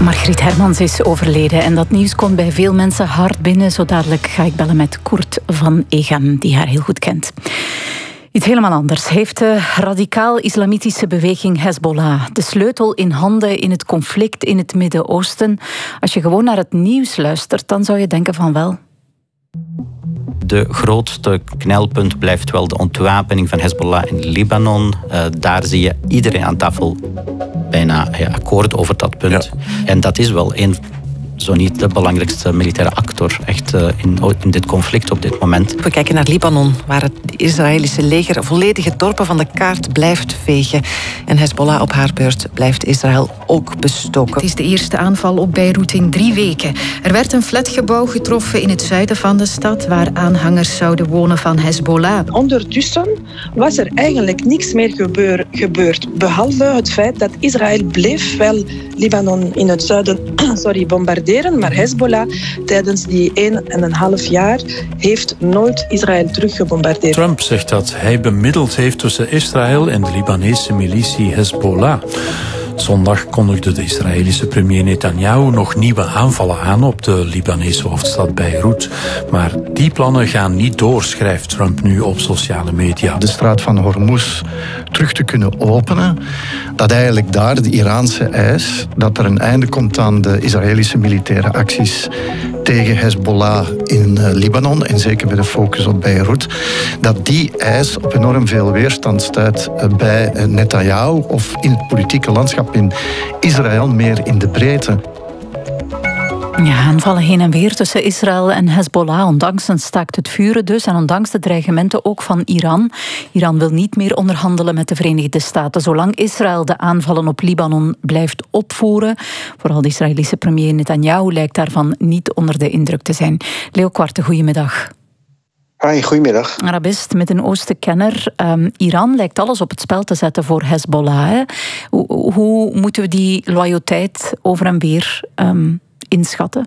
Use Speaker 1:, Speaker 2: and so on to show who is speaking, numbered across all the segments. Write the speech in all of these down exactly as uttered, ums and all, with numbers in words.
Speaker 1: Margriet Hermans is overleden en dat nieuws komt bij veel mensen hard binnen. Zo dadelijk ga ik bellen met Koert van Eghem, die haar heel goed kent. Iets helemaal anders. Heeft de radicaal-islamitische beweging Hezbollah de sleutel in handen in het conflict in het Midden-Oosten? Als je gewoon naar het nieuws luistert, dan zou je denken van wel.
Speaker 2: De grootste knelpunt blijft wel de ontwapening van Hezbollah in Libanon. Uh, daar zie je iedereen aan tafel bijna ja, akkoord over dat punt. Ja. En dat is wel een, zo niet de belangrijkste militaire actor echt uh, in, in dit conflict op dit moment.
Speaker 3: We kijken naar Libanon, waar het Israëlische leger volledige dorpen van de kaart blijft vegen. En Hezbollah op haar beurt blijft Israël ook bestoken.
Speaker 1: Het is de eerste aanval op Beirut in drie weken. Er werd een flatgebouw getroffen in het zuiden van de stad, waar aanhangers zouden wonen van Hezbollah.
Speaker 4: Ondertussen was er eigenlijk niks meer gebeur, gebeurd, behalve het feit dat Israël bleef wel Libanon in het zuiden sorry, bombarderen, maar Hezbollah tijdens die één en een half jaar heeft nooit Israël teruggebombardeerd.
Speaker 5: Trump zegt dat hij bemiddeld heeft tussen Israël en de Libanese militie Hezbollah. Zondag kondigde de Israëlische premier Netanyahu nog nieuwe aanvallen aan op de Libanese hoofdstad Beirut. Maar die plannen gaan niet door, schrijft Trump nu op sociale media.
Speaker 6: De straat van Hormuz terug te kunnen openen, dat eigenlijk daar de Iraanse eis, dat er een einde komt aan de Israëlische militaire acties tegen Hezbollah in Libanon, en zeker met de focus op Beirut, dat die eis op enorm veel weerstand stuit bij Netanyahu of in het politieke landschap in Israël, meer in de breedte.
Speaker 1: Ja, aanvallen heen en weer tussen Israël en Hezbollah, ondanks een staakt het vuren dus en ondanks de dreigementen ook van Iran. Iran wil niet meer onderhandelen met de Verenigde Staten, zolang Israël de aanvallen op Libanon blijft opvoeren. Vooral de Israëlische premier Netanyahu lijkt daarvan niet onder de indruk te zijn. Leo Quarte, goedemiddag.
Speaker 7: Hi, goedemiddag.
Speaker 1: Arabist, Midden-Oosten-kenner. Um, Iran lijkt alles op het spel te zetten voor Hezbollah. Hè? Hoe, hoe moeten we die loyaliteit over en weer um, inschatten?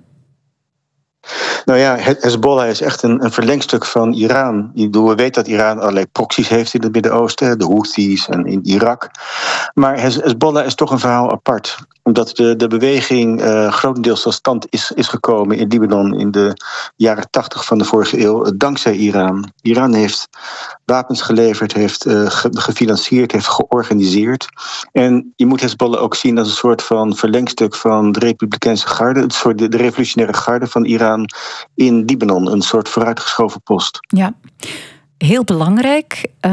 Speaker 7: Nou ja, Hezbollah is echt een, een verlengstuk van Iran. We weten dat Iran allerlei proxies heeft in het Midden-Oosten, de Houthis en in Irak. Maar Hezbollah is toch een verhaal apart. Omdat de, de beweging uh, grotendeels tot stand is, is gekomen in Libanon in de jaren tachtig van de vorige eeuw, dankzij Iran. Iran heeft wapens geleverd, heeft uh, gefinancierd, heeft georganiseerd. En je moet Hezbollah ook zien als een soort van verlengstuk van de Republikeinse garde, een soort de, de revolutionaire garde van Iran in Libanon, een soort vooruitgeschoven post.
Speaker 1: Ja, heel belangrijk.